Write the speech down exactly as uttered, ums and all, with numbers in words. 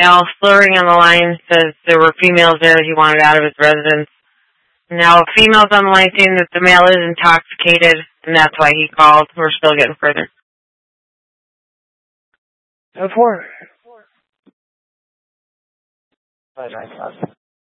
Al, slurring on the line, says there were females there that he wanted out of his residence. Now, a female's on the line saying that the male is intoxicated, and that's why he called. We're still getting further. No four. Five nine five.